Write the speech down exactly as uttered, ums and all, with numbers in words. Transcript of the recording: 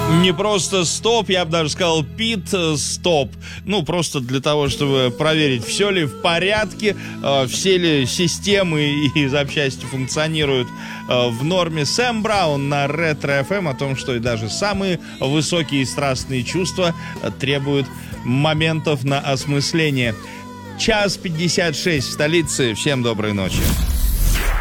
Не просто стоп, я бы даже сказал пит-стоп. Ну, просто для того, чтобы проверить, все ли в порядке, все ли системы и запчасти функционируют в норме. Сэм Браун на Ретро-эф эм о том, что и даже самые высокие и страстные чувства требуют моментов на осмысление. Час пятьдесят шесть в столице. Всем доброй ночи.